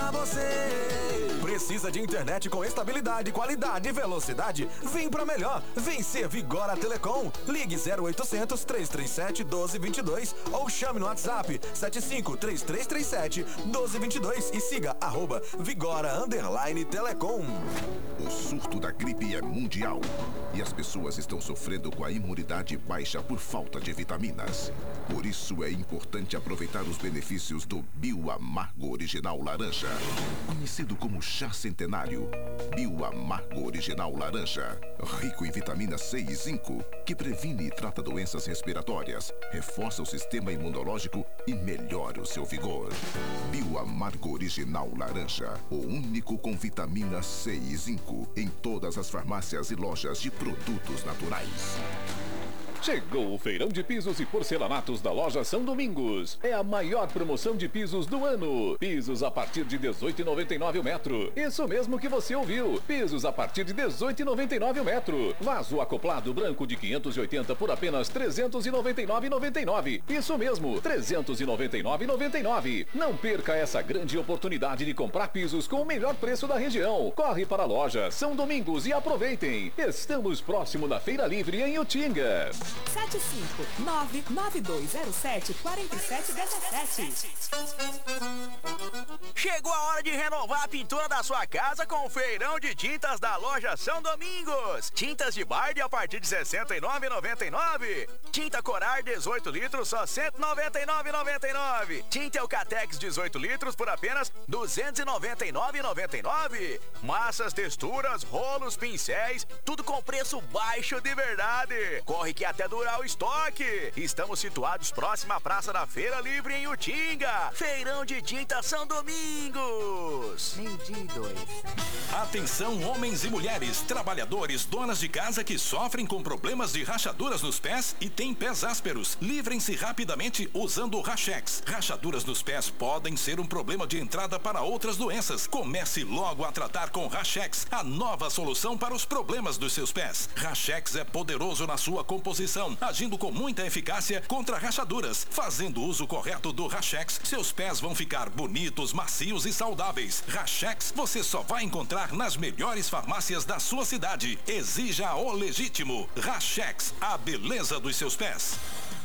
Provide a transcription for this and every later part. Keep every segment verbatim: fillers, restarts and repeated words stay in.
pra você. Precisa de internet com estabilidade, qualidade e velocidade? Vem pra melhor. Vem ser Vigora Telecom. Ligue zero oitocentos, trezentos e trinta e sete, doze vinte e dois ou chame no WhatsApp sete cinco três três três sete, doze vinte e dois e siga arroba Vigora Underline Telecom. O surto da gripe é mundial e as pessoas estão sofrendo com a imunidade baixa por falta de vitaminas. Por isso é importante aproveitar os benefícios do Bioamargo Original Laranja, conhecido como chá centenário. Bioamargo Original Laranja, rico em vitamina C e zinco, que previne e trata doenças respiratórias, reforça o sistema imunológico e melhora o seu vigor. Bioamargo Original Laranja, o único com vitamina C e zinco, em todas as farmácias e lojas de produtos naturais. Chegou o feirão de pisos e porcelanatos da loja São Domingos. É a maior promoção de pisos do ano. Pisos a partir de dezoito reais e noventa e nove centavos o metro. Isso mesmo que você ouviu. Pisos a partir de dezoito reais e noventa e nove centavos o metro. Vaso acoplado branco de quinhentos e oitenta por apenas trezentos e noventa e nove reais e noventa e nove centavos. Isso mesmo, trezentos e noventa e nove reais e noventa e nove centavos. Não perca essa grande oportunidade de comprar pisos com o melhor preço da região. Corre para a loja São Domingos e aproveitem. Estamos próximo da Feira Livre em Utinga. sete cinco nove nove dois zero sete quatro sete um sete. Chegou a hora de renovar a pintura da sua casa com o feirão de tintas da loja São Domingos. Tintas de Bard a partir de sessenta e nove reais e noventa e nove centavos. Tinta Corar dezoito litros só cento e noventa e nove reais e noventa e nove centavos. Tinta Eucatex dezoito litros por apenas duzentos e noventa e nove reais e noventa e nove centavos. Massas, texturas, rolos, pincéis, tudo com preço baixo de verdade. Corre que até durar o estoque. Estamos situados próximo à Praça da Feira Livre em Utinga. Feirão de Tinta São Domingos. Meio-dia e dois. Atenção, homens e mulheres, trabalhadores, donas de casa que sofrem com problemas de rachaduras nos pés e têm pés ásperos. Livrem-se rapidamente usando o Rachex. Rachaduras nos pés podem ser um problema de entrada para outras doenças. Comece logo a tratar com Rachex, a nova solução para os problemas dos seus pés. Rachex é poderoso na sua composição, agindo com muita eficácia contra rachaduras. Fazendo uso correto do Rachex, seus pés vão ficar bonitos, macios e saudáveis. Rachex você só vai encontrar nas melhores farmácias da sua cidade. Exija o legítimo. Rachex, a beleza dos seus pés.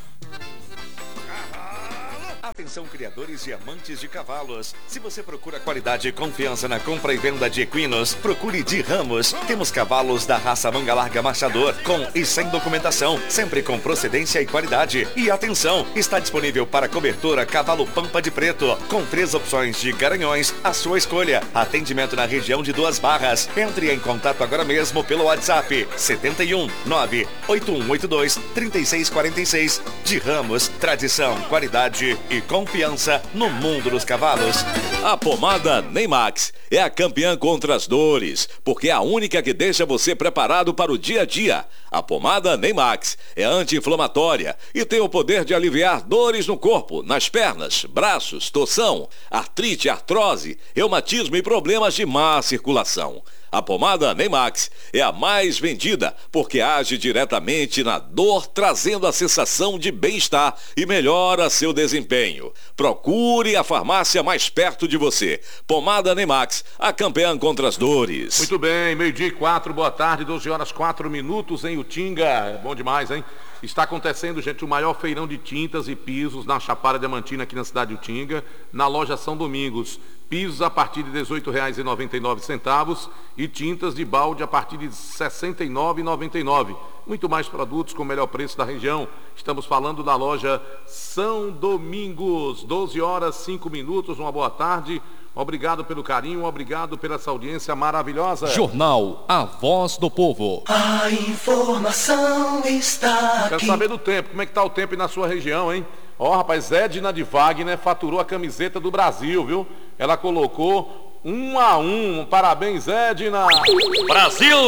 Atenção, criadores e amantes de cavalos. Se você procura qualidade e confiança na compra e venda de equinos, procure de Ramos. Temos cavalos da raça manga larga marchador, com e sem documentação, sempre com procedência e qualidade. E atenção, está disponível para cobertura cavalo pampa de preto, com três opções de garanhões, à sua escolha. Atendimento na região de Duas Barras. Entre em contato agora mesmo pelo WhatsApp setenta e um, nove oito um oito dois, três seis quatro seis. De Ramos, tradição, qualidade e confiança no mundo dos cavalos. A pomada Neymax é a campeã contra as dores, porque é a única que deixa você preparado para o dia a dia. A pomada Neymax é anti-inflamatória e tem o poder de aliviar dores no corpo, nas pernas, braços, torção, artrite, artrose, reumatismo e problemas de má circulação. A pomada Neymax é a mais vendida porque age diretamente na dor, trazendo a sensação de bem-estar e melhora seu desempenho. Procure a farmácia mais perto de você. Pomada Neymax, a campeã contra as dores. Muito bem, meio-dia e quatro, boa tarde, doze horas quatro minutos em Utinga. É bom demais, hein? Está acontecendo, gente, o maior feirão de tintas e pisos na Chapada Diamantina, aqui na cidade de Utinga, na loja São Domingos. Pisos a partir de dezoito reais e noventa e nove centavos e tintas de balde a partir de sessenta e nove reais e noventa e nove centavos. Muito mais produtos com o melhor preço da região. Estamos falando da loja São Domingos. doze horas, cinco minutos, uma boa tarde. Obrigado pelo carinho, obrigado pela essa audiência maravilhosa. Jornal A Voz do Povo. A informação está aqui. Quero saber do tempo, como é que está o tempo aí na sua região, hein? Ó, rapaz, Edna de Wagner faturou a camiseta do Brasil, viu? Ela colocou um a um. Parabéns, Edna. Brasil!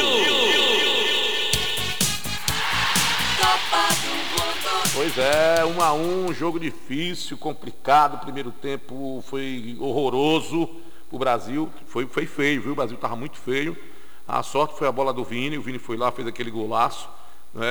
Pois é, um a um, jogo difícil, complicado. O primeiro tempo foi horroroso pro Brasil. Foi, foi feio, viu? O Brasil tava muito feio. A sorte foi a bola do Vini. O Vini foi lá, fez aquele golaço, né?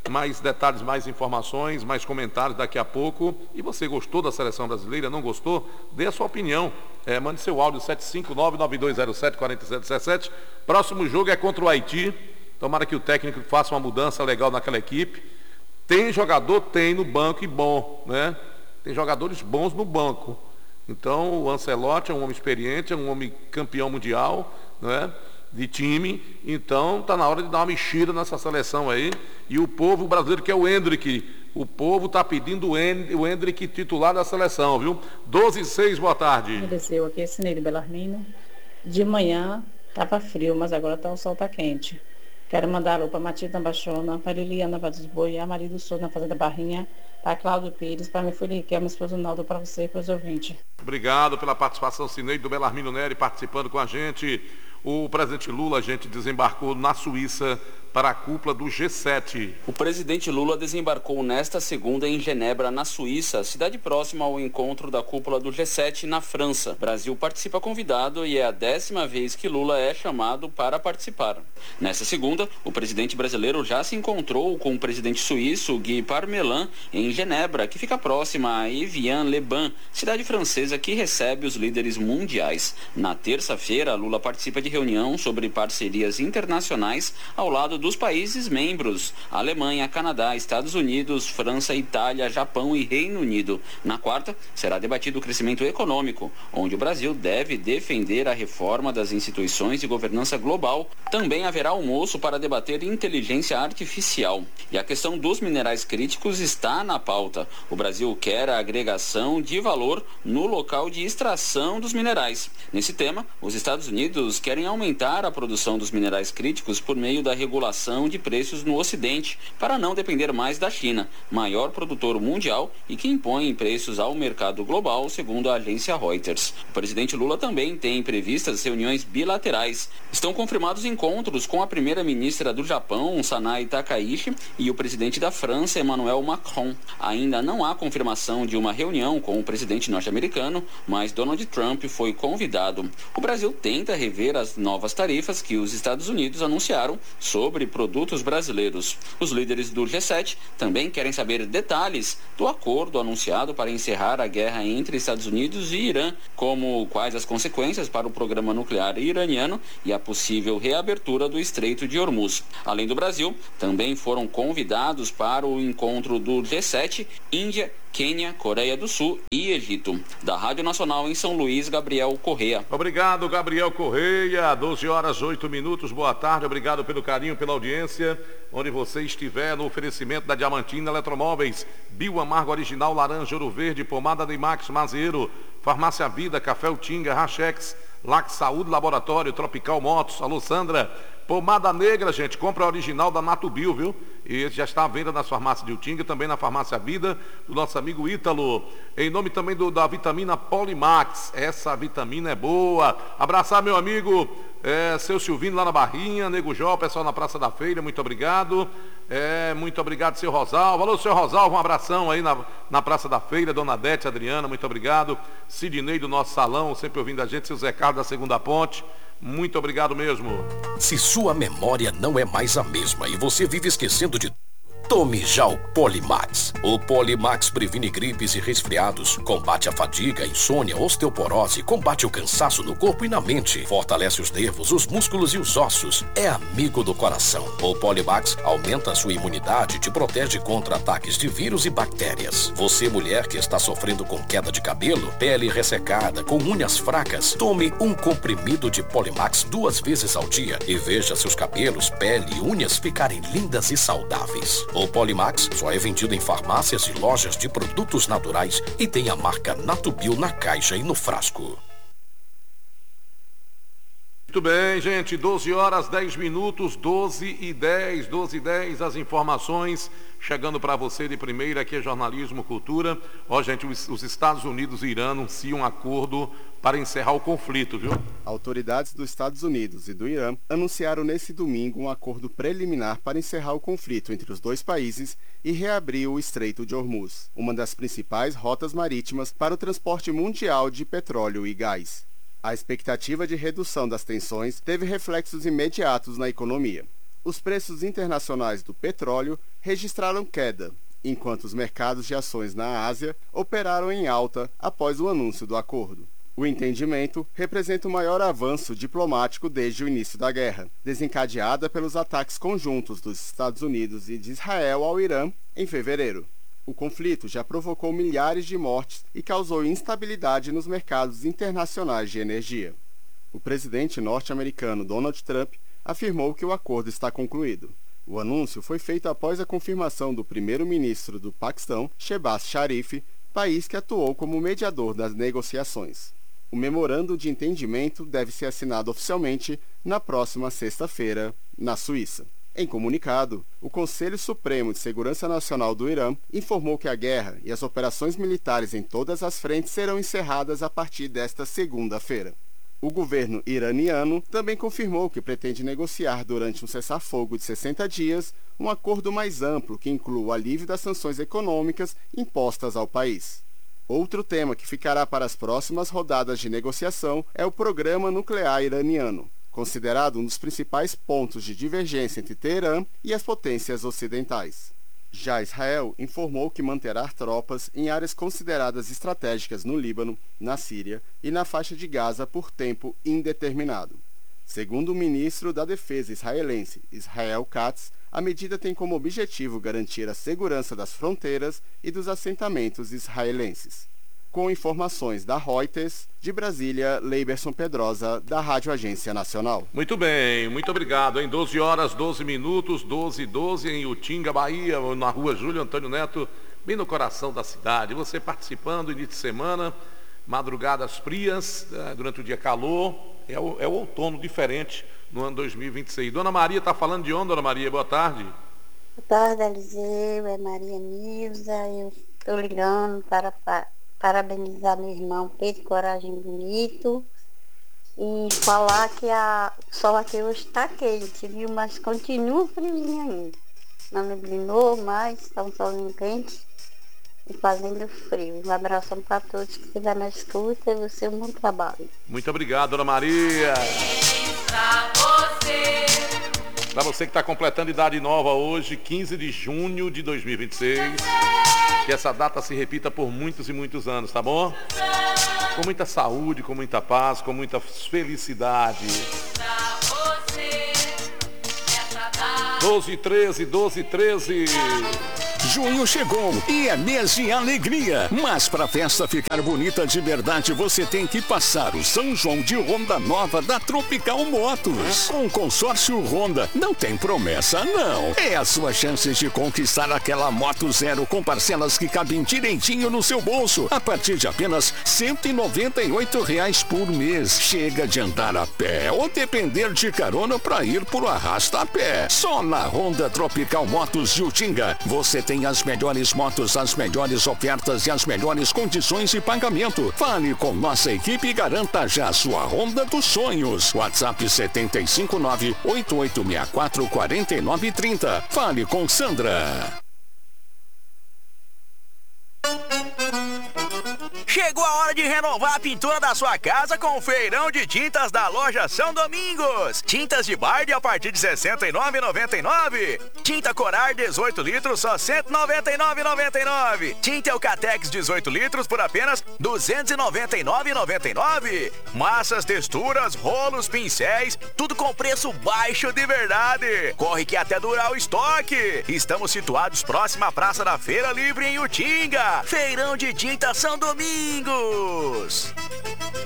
Mais detalhes, mais informações, mais comentários daqui a pouco. E você gostou da seleção brasileira? Não gostou? Dê a sua opinião. É, mande seu áudio sete cinco nove, nove dois zero sete, quatro zero um sete. Próximo jogo é contra o Haiti. Tomara que o técnico faça uma mudança legal naquela equipe. Tem jogador? Tem no banco e bom, né? Tem jogadores bons no banco. Então o Ancelotti é um homem experiente, é um homem campeão mundial, né? De time. Então está na hora de dar uma mexida nessa seleção aí. E o povo brasileiro, que é o Hendrick, o povo está pedindo o Hendrick titular da seleção, viu? doze e seis, boa tarde. Desceu aqui, Sineide Belarmino. De manhã estava frio, mas agora tá, o sol está quente. Quero mandar alô para Matilda Baixona, para Liliana Vaz dos Boi, a Maria do Sul na Fazenda Barrinha, para Cláudio Pires, para minha filha Riquelme, esposo Naldo, para você e para os ouvintes. Obrigado pela participação, Sineide do Belarmino Neri, participando com a gente. O presidente Lula, a gente desembarcou na Suíça para a cúpula do G sete. O presidente Lula desembarcou nesta segunda em Genebra, na Suíça, cidade próxima ao encontro da cúpula do G sete na França. O Brasil participa convidado e é a décima vez que Lula é chamado para participar. Nesta segunda, o presidente brasileiro já se encontrou com o presidente suíço Guy Parmelin em Genebra, que fica próxima a Evian-les-Bains, cidade francesa que recebe os líderes mundiais. Na terça-feira, Lula participa de reunião sobre parcerias internacionais ao lado dos países membros, Alemanha, Canadá, Estados Unidos, França, Itália, Japão e Reino Unido. Na quarta, será debatido o crescimento econômico, onde o Brasil deve defender a reforma das instituições de governança global. Também haverá almoço para debater inteligência artificial. E a questão dos minerais críticos está na pauta. O Brasil quer a agregação de valor no local de extração dos minerais. Nesse tema, os Estados Unidos querem aumentar a produção dos minerais críticos por meio da regulação de preços no Ocidente, para não depender mais da China, maior produtor mundial e que impõe preços ao mercado global, segundo a agência Reuters. O presidente Lula também tem previstas reuniões bilaterais. Estão confirmados encontros com a primeira-ministra do Japão, Sanai Takaishi, e o presidente da França, Emmanuel Macron. Ainda não há confirmação de uma reunião com o presidente norte-americano, mas Donald Trump foi convidado. O Brasil tenta rever as novas tarifas que os Estados Unidos anunciaram sobre produtos brasileiros. Os líderes do G sete também querem saber detalhes do acordo anunciado para encerrar a guerra entre Estados Unidos e Irã, como quais as consequências para o programa nuclear iraniano e a possível reabertura do Estreito de Hormuz. Além do Brasil, também foram convidados para o encontro do G sete, Índia, Quênia, Coreia do Sul e Egito. Da Rádio Nacional em São Luís, Gabriel Correia. Obrigado, Gabriel Correia. doze horas, oito minutos. Boa tarde. Obrigado pelo carinho, pela audiência. Onde você estiver, no oferecimento da Diamantina Eletromóveis, Bio Amargo Original, Laranja, Ouro Verde, Pomada Neymax, Mazeiro, Farmácia Vida, Café Utinga, Rachex, Lac Saúde, Laboratório, Tropical Motos. Alô, Sandra. Pomada negra, gente, compra a original da Natubio, viu? E já está à venda nas farmácias de Utinga, também na Farmácia Vida, do nosso amigo Ítalo. Em nome também do, da vitamina Polimax. Essa vitamina é boa. Abraçar meu amigo é, seu Silvino lá na Barrinha, Nego Jó, pessoal na Praça da Feira, muito obrigado. É, muito obrigado, seu Rosalvo. Alô, seu Rosalvo, um abração aí na, na Praça da Feira, Dona Dete, Adriana, muito obrigado. Sidney do nosso salão, sempre ouvindo a gente, seu Zé Carlos da Segunda Ponte. Muito obrigado mesmo. Se sua memória não é mais a mesma e você vive esquecendo de... Tome já o Polimax. O Polimax previne gripes e resfriados, combate a fadiga, insônia, osteoporose, combate o cansaço no corpo e na mente, fortalece os nervos, os músculos e os ossos. É amigo do coração. O Polimax aumenta a sua imunidade e te protege contra ataques de vírus e bactérias. Você, mulher que está sofrendo com queda de cabelo, pele ressecada, com unhas fracas, tome um comprimido de Polimax duas vezes ao dia e veja seus cabelos, pele e unhas ficarem lindas e saudáveis. O Polimax só é vendido em farmácias e lojas de produtos naturais e tem a marca Natubio na caixa e no frasco. Muito bem, gente, doze horas, dez minutos, doze e dez, doze e dez, as informações chegando para você de primeira, aqui é Jornalismo Cultura. Ó, gente, os, os Estados Unidos e Irã anunciam um acordo para encerrar o conflito, viu? Autoridades dos Estados Unidos e do Irã anunciaram nesse domingo um acordo preliminar para encerrar o conflito entre os dois países e reabrir o Estreito de Hormuz, uma das principais rotas marítimas para o transporte mundial de petróleo e gás. A expectativa de redução das tensões teve reflexos imediatos na economia. Os preços internacionais do petróleo registraram queda, enquanto os mercados de ações na Ásia operaram em alta após o anúncio do acordo. O entendimento representa o maior avanço diplomático desde o início da guerra, desencadeada pelos ataques conjuntos dos Estados Unidos e de Israel ao Irã em fevereiro. O conflito já provocou milhares de mortes e causou instabilidade nos mercados internacionais de energia. O presidente norte-americano Donald Trump afirmou que o acordo está concluído. O anúncio foi feito após a confirmação do primeiro-ministro do Paquistão, Shehbaz Sharif, país que atuou como mediador das negociações. O memorando de entendimento deve ser assinado oficialmente na próxima sexta-feira, na Suíça. Em comunicado, o Conselho Supremo de Segurança Nacional do Irã informou que a guerra e as operações militares em todas as frentes serão encerradas a partir desta segunda-feira. O governo iraniano também confirmou que pretende negociar durante um cessar-fogo de sessenta dias um acordo mais amplo que inclua o alívio das sanções econômicas impostas ao país. Outro tema que ficará para as próximas rodadas de negociação é o programa nuclear iraniano, considerado um dos principais pontos de divergência entre Teherã e as potências ocidentais. Já Israel informou que manterá tropas em áreas consideradas estratégicas no Líbano, na Síria e na faixa de Gaza por tempo indeterminado. Segundo o ministro da Defesa israelense, Israel Katz, a medida tem como objetivo garantir a segurança das fronteiras e dos assentamentos israelenses. Com informações da Reuters, de Brasília, Leiberson Pedrosa, da Rádio Agência Nacional. Muito bem, muito obrigado. Em doze horas, doze minutos, doze e doze, em Utinga, Bahia, na rua Júlio Antônio Neto, bem no coração da cidade. Você participando, início de semana, madrugadas frias, durante o dia calor, é o, é o outono diferente no ano dois mil e vinte e seis. Dona Maria está falando de onde, Dona Maria? Boa tarde. Boa tarde, Eliseu, é Maria Nilza. Eu estou ligando para... para... parabenizar meu irmão Pedro Coragem Bonito e falar que a, o sol aqui hoje está quente, viu? Mas continua friozinho ainda. Não neblinou, mas está um solzinho quente e fazendo frio. Um abração para todos que estiver na escuta e você um bom trabalho. Muito obrigado, Dona Maria. Pra você. Para você que está completando idade nova hoje, quinze de junho de dois mil e vinte e seis. Que essa data se repita por muitos e muitos anos, tá bom? Com muita saúde, com muita paz, com muita felicidade. doze e treze, doze e treze. Junho chegou e é mês de alegria. Mas para a festa ficar bonita de verdade, você tem que passar o São João de Honda Nova da Tropical Motos. Com o consórcio Honda, não tem promessa, não. É a sua chance de conquistar aquela moto zero com parcelas que cabem direitinho no seu bolso. A partir de apenas cento e noventa e oito reais por mês. Chega de andar a pé ou depender de carona para ir por arrasta-pé. Só na Honda Tropical Motos de Utinga, você tem as melhores motos, as melhores ofertas e as melhores condições de pagamento. Fale com nossa equipe e garanta já a sua Honda dos sonhos. WhatsApp sete cinco nove, oito oito seis quatro, quatro nove três zero. Fale com Sandra. Chegou a hora de renovar a pintura da sua casa com o feirão de tintas da loja São Domingos. Tintas de Bard a partir de sessenta e nove reais e noventa e nove centavos. Tinta Corar dezoito litros só cento e noventa e nove reais e noventa e nove centavos. Tinta Eucatex dezoito litros por apenas duzentos e noventa e nove reais e noventa e nove centavos. Massas, texturas, rolos, pincéis, tudo com preço baixo de verdade. Corre que até durar o estoque. Estamos situados próximo à Praça da Feira Livre em Utinga. Feirão de Tinta São Domingos.